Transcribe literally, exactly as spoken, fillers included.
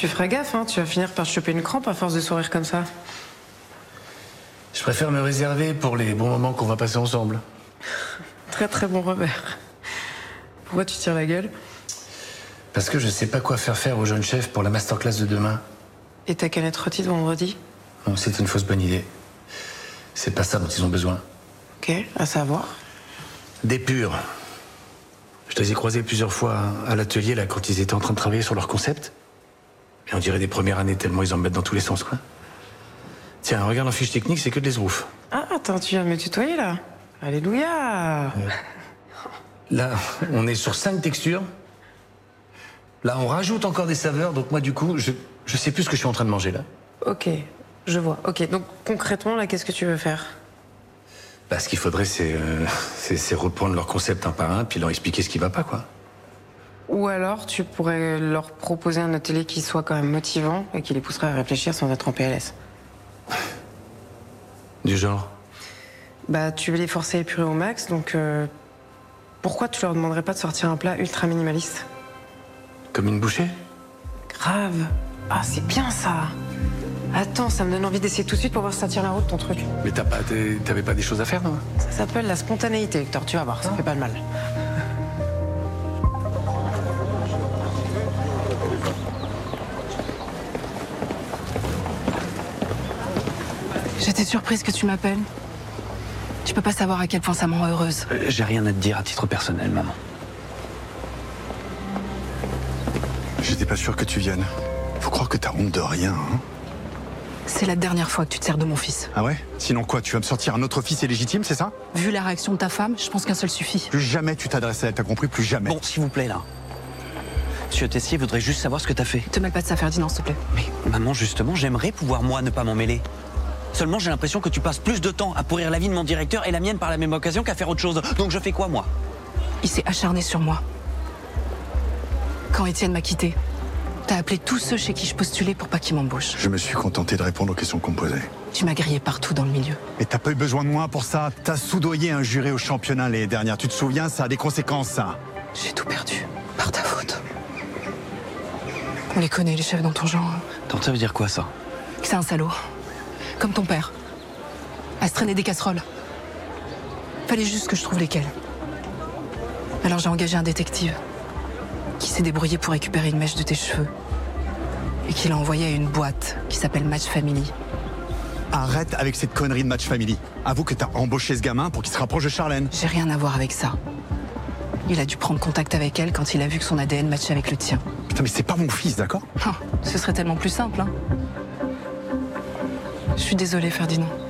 tu feras gaffe, hein. Tu vas finir par choper une crampe à force de sourire comme ça. Je préfère me réserver pour les bons moments qu'on va passer ensemble. Très très bon Robert. Pourquoi tu tires la gueule? Parce que je sais pas quoi faire faire au jeune chef pour la masterclass de demain. Et ta canette rôtie de vendredi? Non, c'est une fausse bonne idée. C'est pas ça dont ils ont besoin. Ok, à savoir. Des purs. Je les ai croisés plusieurs fois à l'atelier, là, quand ils étaient en train de travailler sur leur concept. Et on dirait des premières années, tellement ils en mettent dans tous les sens, quoi. Tiens, regarde en fiche technique, c'est que de l'esbrouf. Ah, attends, tu viens de me tutoyer, là? Alléluia. Euh, Là, on est sur cinq textures. Là, on rajoute encore des saveurs, donc moi, du coup, je, je sais plus ce que je suis en train de manger, là. Ok, je vois. Ok, donc concrètement, là, qu'est-ce que tu veux faire? Bah, ce qu'il faudrait, c'est euh, c'est- c'est reprendre leur concept un par un, puis leur expliquer ce qui va pas, quoi. Ou alors, tu pourrais leur proposer un atelier qui soit quand même motivant et qui les pousserait à réfléchir sans être en P L S. Du genre. Bah, tu veux les forcer à épurer au max, donc euh, pourquoi tu leur demanderais pas de sortir un plat ultra minimaliste? Comme une bouchée. Grave. Ah, c'est bien ça. Attends, ça me donne envie d'essayer tout de suite pour voir si ça tient la route, ton truc. Mais t'as pas, t'es- t'avais pas des choses à faire, non? Ça s'appelle la spontanéité, Hector, tu vas voir, ça fait pas de mal. J'étais surprise que tu m'appelles. Tu peux pas savoir à quel point ça me rend heureuse. Euh, J'ai rien à te dire à titre personnel, maman. J'étais pas sûr que tu viennes. Faut croire que t'as honte de rien, hein. C'est la dernière fois que tu te sers de mon fils. Ah ouais? Sinon quoi, tu vas me sortir un autre fils illégitime, c'est ça? Vu la réaction de ta femme, je pense qu'un seul suffit. Plus jamais tu t'adresses à elle, t'as compris? Plus jamais. Bon, s'il vous plaît, là. Monsieur Tessier voudrait juste savoir ce que t'as fait. Te mêle pas de ça, Ferdinand, s'il te plaît. Mais maman, justement, j'aimerais pouvoir, moi, ne pas m'en mêler. Seulement, j'ai l'impression que tu passes plus de temps à pourrir la vie de mon directeur et la mienne par la même occasion qu'à faire autre chose. Donc je fais quoi, moi? Il s'est acharné sur moi. Quand Étienne m'a quitté, t'as appelé tous ceux chez qui je postulais pour pas qu'ils m'embauchent. Je me suis contenté de répondre aux questions qu'on me posait. Tu m'as grillé partout dans le milieu. Mais t'as pas eu besoin de moi pour ça. T'as soudoyé un juré au championnat l'année dernière. Tu te souviens, ça a des conséquences, ça. J'ai tout perdu. Par ta faute. On les connaît, les chefs dans ton genre. Donc ça veut dire quoi, ça? Que c'est un salaud. Comme ton père. À se traîner des casseroles. Fallait juste que je trouve lesquelles. Alors j'ai engagé un détective qui s'est débrouillé pour récupérer une mèche de tes cheveux et qui l'a envoyé à une boîte qui s'appelle Match Family. Arrête avec cette connerie de match family. Avoue que t'as embauché ce gamin pour qu'il se rapproche de Charlène. J'ai rien à voir avec ça. Il a dû prendre contact avec elle quand il a vu que son A D N matchait avec le tien. Putain, mais c'est pas mon fils, d'accord? Ah, ce serait tellement plus simple, hein. Je suis désolée, Ferdinand.